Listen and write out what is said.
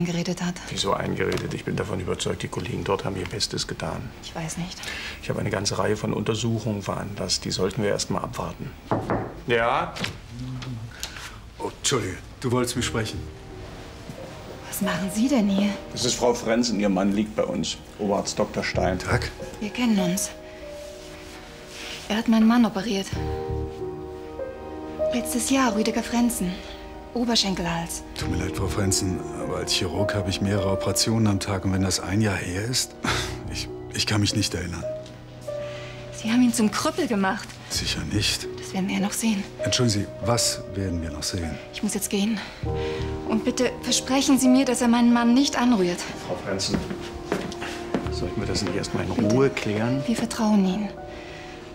geredet hat. Wieso eingeredet? Ich bin davon überzeugt, die Kollegen dort haben ihr Bestes getan. Ich weiß nicht. Ich habe eine ganze Reihe von Untersuchungen veranlasst. Die sollten wir erst mal abwarten. Ja? Oh, Entschuldige, du wolltest mich sprechen. Was machen Sie denn hier? Das ist Frau Frenzen. Ihr Mann liegt bei uns. Oberarzt Dr. Stein. Tag. Wir kennen uns. Er hat meinen Mann operiert. Letztes Jahr, Rüdiger Frenzen. Oberschenkelhals. Tut mir leid, Frau Frenzen, aber als Chirurg habe ich mehrere Operationen am Tag. Und wenn das ein Jahr her ist, ich kann mich nicht erinnern. Sie haben ihn zum Krüppel gemacht. Sicher nicht. Das werden wir ja noch sehen. Entschuldigen Sie, was werden wir noch sehen? Ich muss jetzt gehen. Und bitte versprechen Sie mir, dass er meinen Mann nicht anrührt. Frau Frenzen, sollten wir das nicht erst mal in Ruhe klären? Wir vertrauen Ihnen.